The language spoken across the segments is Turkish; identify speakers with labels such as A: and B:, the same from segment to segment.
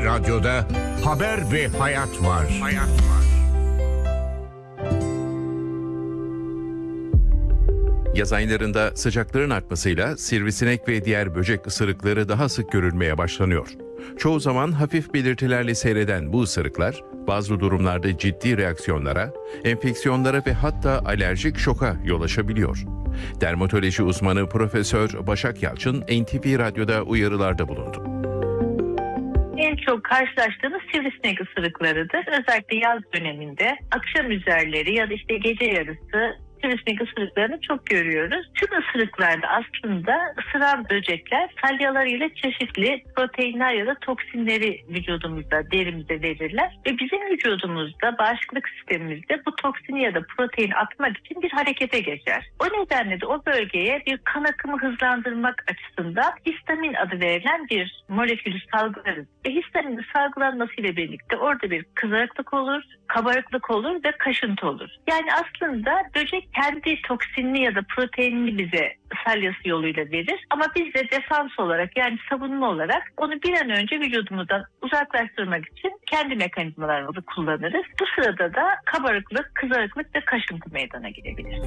A: Radyo'da haber ve hayat var.
B: Yaz aylarında sıcakların artmasıyla sivrisinek ve diğer böcek ısırıkları daha sık görülmeye başlanıyor. Çoğu zaman hafif belirtilerle seyreden bu ısırıklar bazı durumlarda ciddi reaksiyonlara, enfeksiyonlara ve hatta alerjik şoka yol açabiliyor. Dermatoloji uzmanı Profesör Başak Yalçın NTV Radyo'da uyarılarda bulundu.
C: En çok karşılaştığımız sivrisinek ısırıklarıdır. Özellikle yaz döneminde akşam üzerleri ya da gece yarısı sivrisinek ısırıklarını çok görüyoruz. Tüm ısırıklarda aslında ısıran böcekler salyalarıyla çeşitli proteinler ya da toksinleri vücudumuzda, derimize verirler. Ve bizim vücudumuzda, bağışıklık sistemimizde bu toksini ya da proteini atmak için bir harekete geçer. O nedenle de o bölgeye bir kan akımı hızlandırmak açısından histamin adı verilen bir molekülü salgılarız. Ve histaminin salgılanmasıyla birlikte orada bir kızarıklık olur, kabarıklık olur ve kaşıntı olur. Yani aslında böcek kendi toksinini ya da proteinini bize salyası yoluyla verir. Ama biz de defans olarak, yani savunma olarak onu bir an önce vücudumuzdan uzaklaştırmak için kendi mekanizmalarımızı kullanırız. Bu sırada da kabarıklık, kızarıklık ve kaşıntı meydana gelebilir.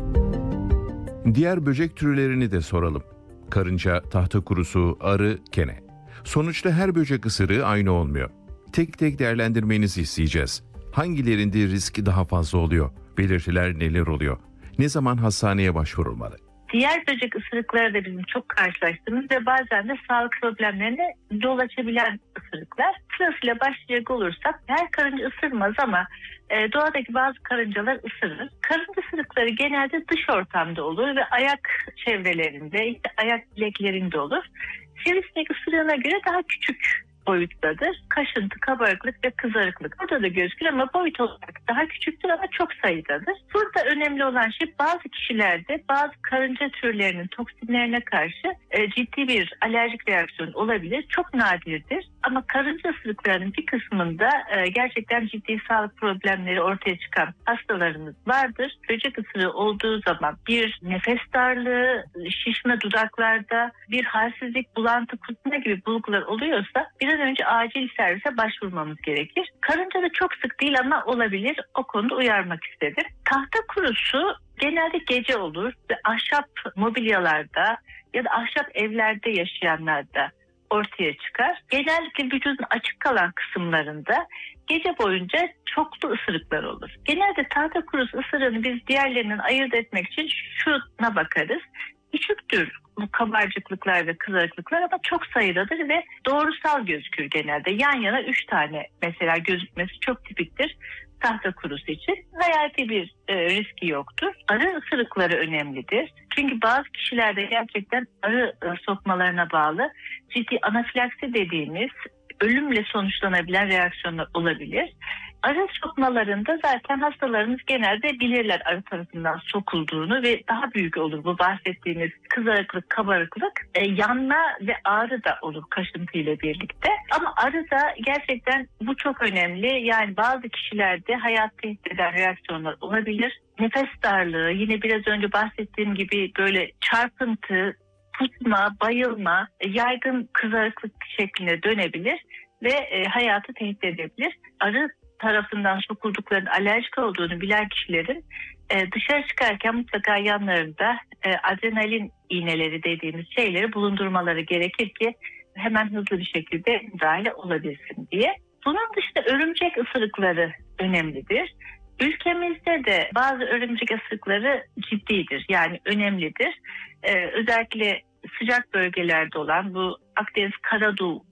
B: Diğer böcek türlerini de soralım. Karınca, tahtakurusu, arı, kene. Sonuçta her böcek ısırığı aynı olmuyor. Tek tek değerlendirmenizi isteyeceğiz. Hangilerinde risk daha fazla oluyor? Belirtiler neler oluyor? Ne zaman hastaneye başvurulmalı?
C: Diğer böcek ısırıkları da bizim çok karşılaştığımız ve bazen de sağlık problemlerine yol açabilen ısırıklar. Sırasıyla başlayacak olursak her karınca ısırmaz ama doğadaki bazı karıncalar ısırır. Karınca ısırıkları genelde dış ortamda olur ve ayak çevrelerinde, ayak bileklerinde olur. Sivrisinek ısırığına göre daha küçük boyuttadır. Kaşıntı, kabarıklık ve kızarıklık. Burada da gözükür ama boyut olarak daha küçüktür ama çok sayıdadır. Burada önemli olan şey bazı kişilerde bazı karınca türlerinin toksinlerine karşı ciddi bir alerjik reaksiyon olabilir. Çok nadirdir. Ama karınca ısırıklarının bir kısmında gerçekten ciddi sağlık problemleri ortaya çıkan hastalarımız vardır. Böcek ısırığı olduğu zaman bir nefes darlığı, şişme dudaklarda, bir halsizlik, bulantı, kusma gibi bulgular oluyorsa bir an önce acil servise başvurmamız gerekir. Karınca da çok sık değil ama olabilir. O konuda uyarmak istedim. Tahtakurusu genelde gece olur ve ahşap mobilyalarda ya da ahşap evlerde yaşayanlarda ortaya çıkar. Genellikle vücudun açık kalan kısımlarında gece boyunca çoklu ısırıklar olur. Genelde tahtakurusu ısırığını biz diğerlerinden ayırt etmek için şuna bakarız. Küçüktür bu kabarcıklıklar ve kızarıklıklar ama çok sayıdadır ve doğrusal gözükür genelde. Yan yana 3 tane mesela gözükmesi çok tipiktir tahtakurusu için. Hayati bir riski yoktur. Arı ısırıkları önemlidir. Çünkü bazı kişilerde gerçekten arı sokmalarına bağlı ciddi anafilaksi dediğimiz ölümle sonuçlanabilen reaksiyonlar olabilir. Arı sokmalarında zaten hastalarımız genelde bilirler arı tarafından sokulduğunu ve daha büyük olur bu bahsettiğimiz kızarıklık, kabarıklık. Yanma ve ağrı da olur kaşıntı ile birlikte. Ama arı da gerçekten bu çok önemli. Yani bazı kişilerde hayat tehdit eden reaksiyonlar olabilir. Nefes darlığı, yine biraz önce bahsettiğim gibi böyle çarpıntı, kusma, bayılma, yaygın kızarıklık şeklinde dönebilir ve hayatı tehdit edebilir. Arı tarafından sokulduklarının alerjik olduğunu bilen kişilerin dışarı çıkarken mutlaka yanlarında adrenalin iğneleri dediğimiz şeyleri bulundurmaları gerekir ki hemen hızlı bir şekilde müdahale olabilsin diye. Bunun dışında örümcek ısırıkları önemlidir. Ülkemizde de bazı örümcek ısırıkları ciddidir, yani önemlidir. Özellikle sıcak bölgelerde olan bu Akdeniz Karadul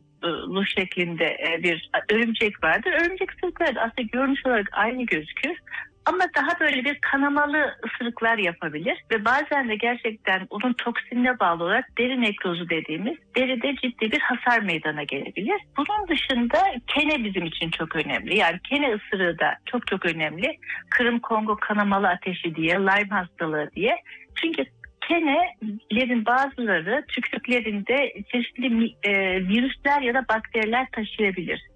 C: şeklinde bir örümcek vardır. Örümcek ısırıkları da aslında görünüş olarak aynı gözükür. Ama daha böyle bir kanamalı ısırıklar yapabilir ve bazen de gerçekten onun toksinine bağlı olarak deri nekrozu dediğimiz deride ciddi bir hasar meydana gelebilir. Bunun dışında kene bizim için çok önemli. Yani kene ısırığı da çok çok önemli. Kırım-Kongo kanamalı ateşi diye, Lyme hastalığı diye. Çünkü kenelerin bazıları tükürüklerinde çeşitli virüsler ya da bakteriler taşıyabilir.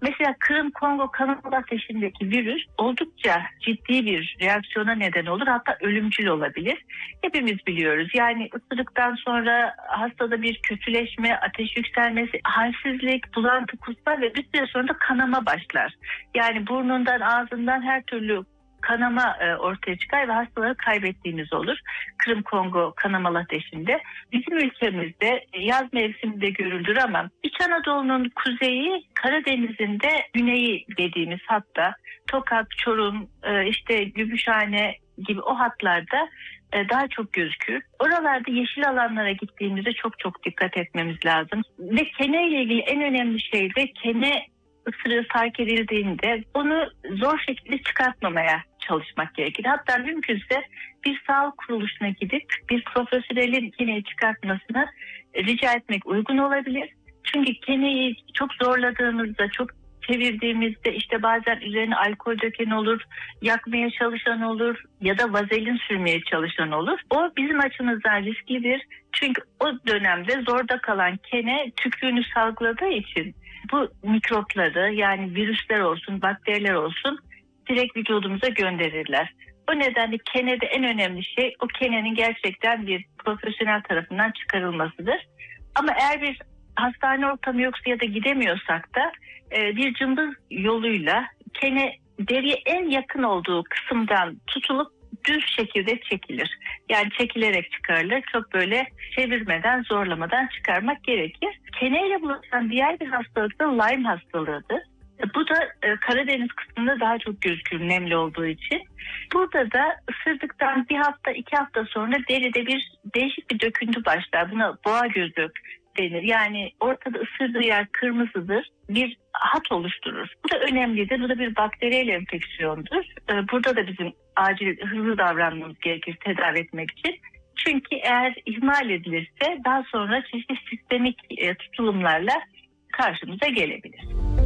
C: Mesela Kırım-Kongo kanamalı ateşindeki virüs oldukça ciddi bir reaksiyona neden olur. Hatta ölümcül olabilir. Hepimiz biliyoruz. Yani ısırıktan sonra hastada bir kötüleşme, ateş yükselmesi, halsizlik, bulantı, kusma ve bir süre sonra da kanama başlar. Yani burnundan, ağzından her türlü kanama ortaya çıkar ve hastaları kaybettiğimiz olur. Kırım-Kongo kanamalı ateşinde. Bizim ülkemizde yaz mevsiminde görülür ama İç Anadolu'nun kuzeyi, Karadeniz'in de güneyi dediğimiz hatta Tokat, Çorum, işte Gümüşhane gibi o hatlarda daha çok gözükür. Oralarda yeşil alanlara gittiğimizde çok dikkat etmemiz lazım. Ve kene ile ilgili en önemli şey de kene ısırığı fark edildiğinde onu zor şekilde çıkartmamaya çalışmak gerekir. Hatta mümkünse bir sağlık kuruluşuna gidip bir profesyonelin keneyi çıkartmasını rica etmek uygun olabilir. Çünkü keneyi çok zorladığımızda, çok çevirdiğimizde işte bazen üzerine alkol döken olur, yakmaya çalışan olur ya da vazelin sürmeye çalışan olur. O bizim açımızdan risklidir. Çünkü o dönemde zorda kalan kene tükrüğünü salgıladığı için bu mikropları, yani virüsler olsun, bakteriler olsun direkt vücudumuza gönderirler. O nedenle kenede en önemli şey o kenenin gerçekten bir profesyonel tarafından çıkarılmasıdır. Ama eğer bir hastane ortamı yoksa ya da gidemiyorsak da bir cımbız yoluyla kene deriye en yakın olduğu kısımdan tutulup düz şekilde çekilir. Yani çekilerek çıkarılır. Çok böyle çevirmeden, zorlamadan çıkarmak gerekir. Keneyle bulaşan diğer bir hastalık da Lyme hastalığıdır. Bu da Karadeniz kısmında daha çok gözükür nemli olduğu için. Burada da ısırdıktan bir hafta, 2 hafta sonra deride bir değişik bir döküntü başlar. Buna boğa gözü denir. Yani ortada ısırdığı yer kırmızıdır. Bir hat oluşturur. Bu da önemlidir. Bu da bir bakteriyel enfeksiyondur. Burada da bizim acil hızlı davranmamız gerekir tedavi etmek için. Çünkü eğer ihmal edilirse daha sonra çeşitli sistemik tutulumlarla karşımıza gelebilir.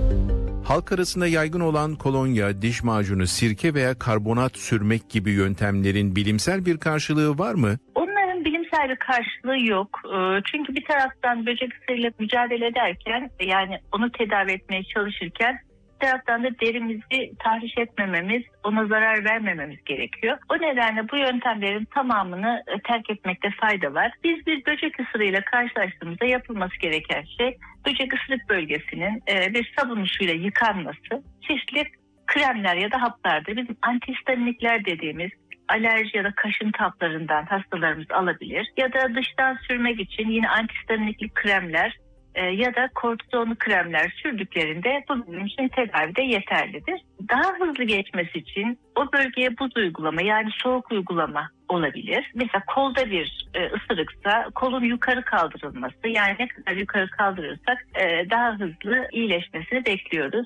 B: Halk arasında yaygın olan kolonya, diş macunu, sirke veya karbonat sürmek gibi yöntemlerin bilimsel bir karşılığı var mı?
C: Onların bilimsel bir karşılığı yok. Çünkü bir taraftan böcek ısırığıyla mücadele ederken, yani onu tedavi etmeye çalışırken bir taraftan da derimizi tahriş etmememiz, ona zarar vermememiz gerekiyor. O nedenle bu yöntemlerin tamamını terk etmekte fayda var. Biz bir böcek ısırığıyla karşılaştığımızda yapılması gereken şey böcek ısırık bölgesinin bir sabun suyla yıkanması, çeşitli kremler ya da haplarda bizim antihistaminikler dediğimiz alerji ya da kaşıntı haplarından hastalarımız alabilir. Ya da dıştan sürmek için yine antihistaminikli kremler ya da kortizonlu kremler sürdüklerinde bu bizim için tedavide yeterlidir. Daha hızlı geçmesi için o bölgeye buz uygulama, yani soğuk uygulama olabilir. Mesela kolda bir ısırıksa kolun yukarı kaldırılması, yani ne kadar yukarı kaldırırsak daha hızlı iyileşmesini bekliyoruz.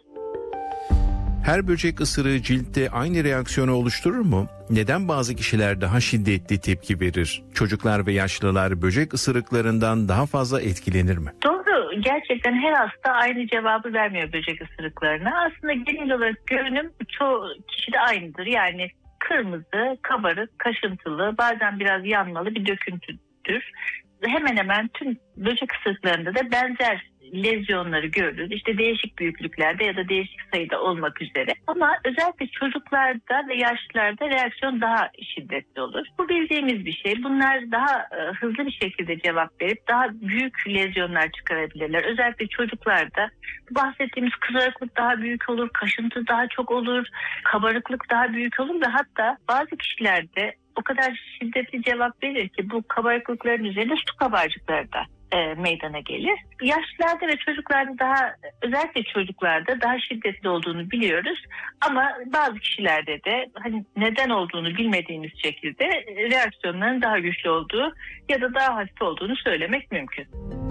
B: Her böcek ısırığı ciltte aynı reaksiyonu oluşturur mu? Neden bazı kişiler daha şiddetli tepki verir? Çocuklar ve yaşlılar böcek ısırıklarından daha fazla etkilenir mi?
C: Doğru. Gerçekten her hasta aynı cevabı vermiyor böcek ısırıklarına. Aslında genel olarak görünüm çoğu kişide aynıdır. Yani kırmızı, kabarık, kaşıntılı, bazen biraz yanmalı bir döküntüdür. Hemen hemen tüm böcek ısırıklarında da benzer lezyonları görürüz. İşte değişik büyüklüklerde ya da değişik sayıda olmak üzere. Ama özellikle çocuklarda ve yaşlılarda reaksiyon daha şiddetli olur. Bu bildiğimiz bir şey. Bunlar daha hızlı bir şekilde cevap verip daha büyük lezyonlar çıkarabilirler. Özellikle çocuklarda bahsettiğimiz kızarıklık daha büyük olur, kaşıntı daha çok olur, kabarıklık daha büyük olur ve hatta bazı kişilerde o kadar şiddetli cevap verir ki bu kabarıklıkların üzerinde su kabarcıkları da meydana gelir. Yaşlılarda ve çocuklarda daha, özellikle çocuklarda daha şiddetli olduğunu biliyoruz. Ama bazı kişilerde de hani neden olduğunu bilmediğimiz şekilde reaksiyonların daha güçlü olduğu ya da daha hafif olduğunu söylemek mümkün.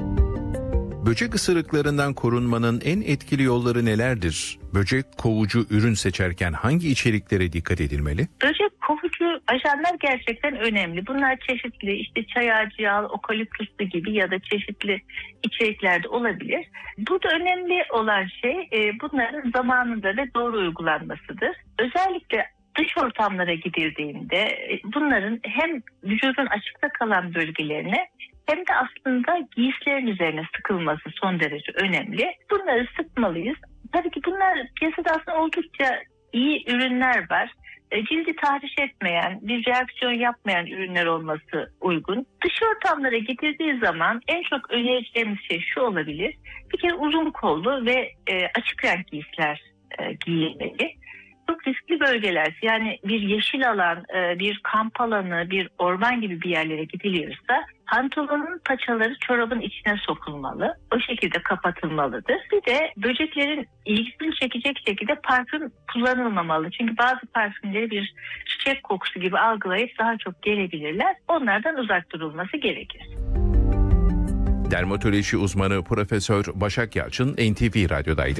B: Böcek ısırıklarından korunmanın en etkili yolları nelerdir? Böcek kovucu ürün seçerken hangi içeriklere dikkat edilmeli?
C: Böcek kovucu ajanlar gerçekten önemli. Bunlar çeşitli, işte çay ağacı yağı, okaliptüsü gibi ya da çeşitli içeriklerde olabilir. Burada önemli olan şey bunların zamanında ve doğru uygulanmasıdır. Özellikle dış ortamlara gidildiğinde bunların hem vücudun açıkta kalan bölgelerine hem de aslında giysilerin üzerine sıkılması son derece önemli. Bunları sıkmalıyız. Tabii ki bunlar piyasada aslında oldukça iyi ürünler var. Cildi tahriş etmeyen, bir reaksiyon yapmayan ürünler olması uygun. Dış ortamlara gidildiği zaman en çok önereceğimiz şey şu olabilir. Bir kere uzun kollu ve açık renk giysiler giyilmeli. Çok riskli bölgeler, yani bir yeşil alan, bir kamp alanı, bir orman gibi bir yerlere gidiliyorsa pantolonun paçaları çorabın içine sokulmalı. O şekilde kapatılmalıdır. Bir de böceklerin ilgisini çekecek şekilde parfüm kullanılmamalı. Çünkü bazı parfümleri bir çiçek kokusu gibi algılayıp daha çok gelebilirler. Onlardan uzak durulması gerekir.
B: Dermatoloji uzmanı Profesör Başak Yalçın NTV Radyo'daydı.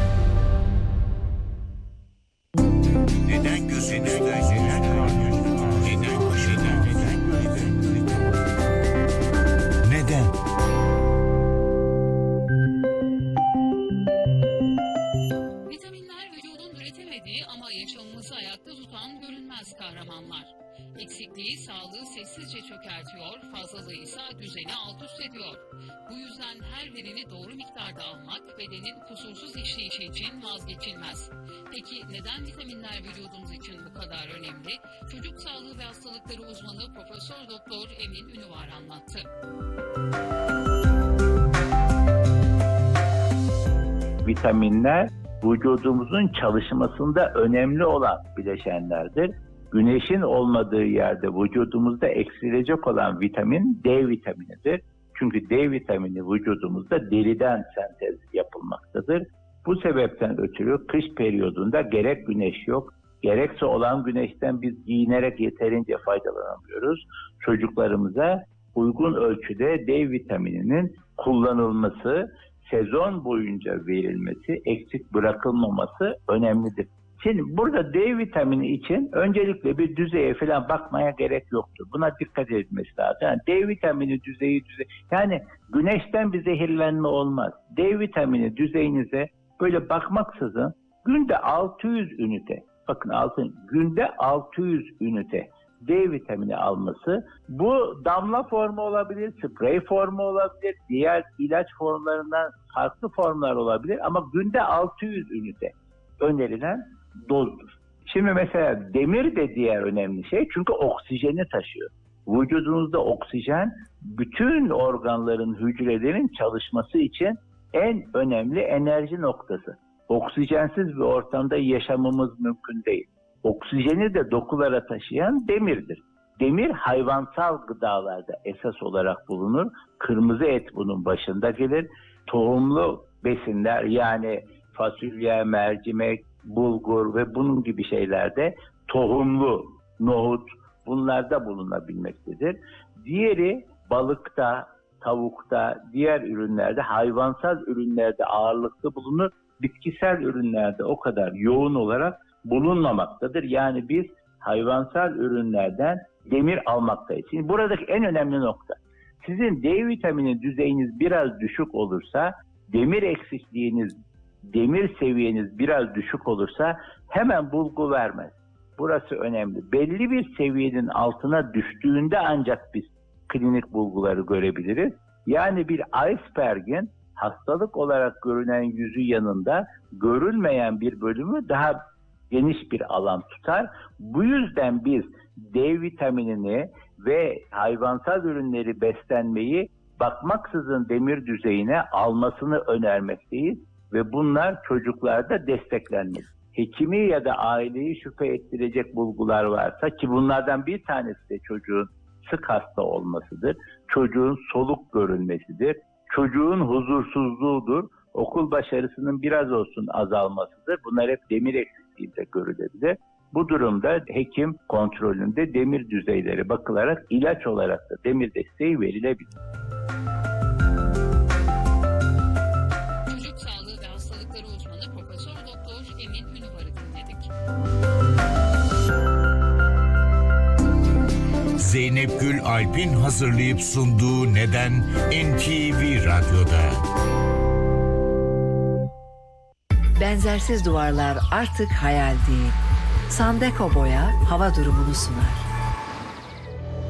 A: Neden gözünüzde neden var? Neden başında? Neden böyle? Neden?
D: Vitaminler vücudun üretemediği ama yaşamımızı ayakta tutan görünmez kahramanlar. Eksikliği sağlığı sessizce çökertiyor, fazlalığı ise düzeni alt üst ediyor. Bu yüzden her birini doğru miktarda almak bedenin kusursuz işleyişi için vazgeçilmez. Peki neden vitaminler vücudumuz için bu kadar önemli? Çocuk sağlığı ve hastalıkları uzmanı Profesör Doktor Emin Ünüvar anlattı.
E: Vitaminler vücudumuzun çalışmasında önemli olan bileşenlerdir. Güneşin olmadığı yerde vücudumuzda eksilecek olan vitamin D vitaminidir. Çünkü D vitamini vücudumuzda deriden sentez yapılmaktadır. Bu sebepten ötürü kış periyodunda gerek güneş yok, gerekse olan güneşten biz giyinerek yeterince faydalanamıyoruz. Çocuklarımıza uygun ölçüde D vitamininin kullanılması, sezon boyunca verilmesi, eksik bırakılmaması önemlidir. Şimdi burada D vitamini için öncelikle bir düzeye falan bakmaya gerek yoktur. Buna dikkat edilmesi lazım. Yani D vitamini düzeyi yani güneşten bir zehirlenme olmaz. D vitamini düzeyinize böyle bakmaksızın günde 600 ünite, bakın günde 600 ünite D vitamini alması, bu damla formu olabilir, sprey formu olabilir, diğer ilaç formlarından farklı formlar olabilir ama günde 600 ünite önerilen dozdur. Şimdi mesela demir de diğer önemli şey, çünkü oksijeni taşıyor. Vücudunuzda oksijen bütün organların, hücrelerin çalışması için en önemli enerji noktası. Oksijensiz bir ortamda yaşamımız mümkün değil. Oksijeni de dokulara taşıyan demirdir. Demir hayvansal gıdalarda esas olarak bulunur. Kırmızı et bunun başında gelir. Tohumlu besinler, yani fasulye, mercimek, bulgur ve bunun gibi şeylerde tohumlu, nohut, bunlarda bulunabilmektedir. Diğeri balıkta, tavukta, diğer ürünlerde, hayvansal ürünlerde ağırlıklı bulunur. Bitkisel ürünlerde o kadar yoğun olarak bulunmamaktadır. Yani biz hayvansal ürünlerden demir almaktayız. Şimdi buradaki en önemli nokta, sizin D vitamini düzeyiniz biraz düşük olursa, demir eksikliğiniz, demir seviyeniz biraz düşük olursa hemen bulgu vermez. Burası önemli. Belli bir seviyenin altına düştüğünde ancak biz klinik bulguları görebiliriz. Yani bir iceberg'in hastalık olarak görünen yüzü yanında görülmeyen bir bölümü daha geniş bir alan tutar. Bu yüzden biz D vitaminini ve hayvansal ürünleri beslenmeyi bakmaksızın demir düzeyine almasını önermekteyiz ve bunlar çocuklarda desteklenmeli. Hekimi ya da aileyi şüphe ettirecek bulgular varsa, ki bunlardan bir tanesi de çocuğun sık hasta olmasıdır, çocuğun soluk görülmesidir, çocuğun huzursuzluğudur, okul başarısının biraz olsun azalmasıdır. Bunlar hep demir eksikliğinde görülebilir. Bu durumda hekim kontrolünde demir düzeyleri bakılarak ilaç olarak da demir desteği verilebilir.
D: Çocuk sağlığı ve hastalıkları uzmanı Profesör Doktor Emin Ünüvar'ı dinledik.
A: Zeynep Gül Alp'in hazırlayıp sunduğu Neden NTV Radyo'da.
F: Benzersiz duvarlar artık hayal değil. Sandeko Boya hava durumunu sunar.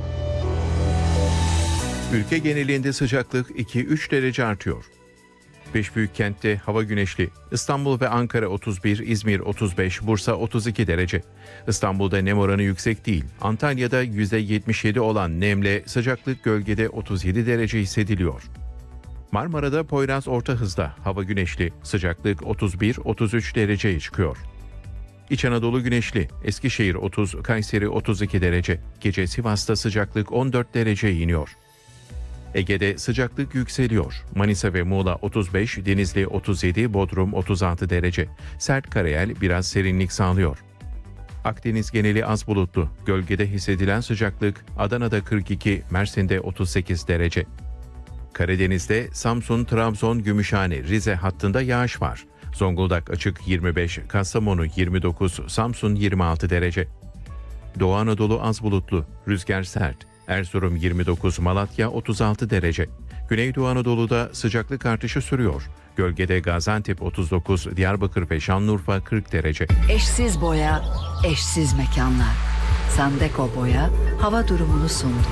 B: Ülke genelinde sıcaklık 2-3 derece artıyor. Beş büyük kentte hava güneşli. İstanbul ve Ankara 31, İzmir 35, Bursa 32 derece. İstanbul'da nem oranı yüksek değil. Antalya'da %77 olan nemle sıcaklık gölgede 37 derece hissediliyor. Marmara'da Poyraz orta hızda, hava güneşli, sıcaklık 31-33 dereceye çıkıyor. İç Anadolu güneşli, Eskişehir 30, Kayseri 32 derece. Gece Sivas'ta sıcaklık 14 dereceye iniyor. Ege'de sıcaklık yükseliyor. Manisa ve Muğla 35, Denizli 37, Bodrum 36 derece. Sert karayel biraz serinlik sağlıyor. Akdeniz geneli az bulutlu. Gölgede hissedilen sıcaklık Adana'da 42, Mersin'de 38 derece. Karadeniz'de Samsun, Trabzon, Gümüşhane, Rize hattında yağış var. Zonguldak açık 25, Kastamonu 29, Samsun 26 derece. Doğu Anadolu az bulutlu, rüzgar sert. Erzurum 29, Malatya 36 derece. Güneydoğu Anadolu'da sıcaklık artışı sürüyor. Gölgede Gaziantep 39, Diyarbakır ve Şanlıurfa 40 derece.
F: Eşsiz boya, eşsiz mekanlar. Sandeko Boya hava durumunu sundu.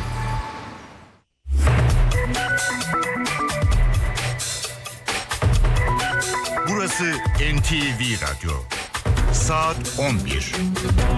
A: Burası NTV Radyo. Saat 11.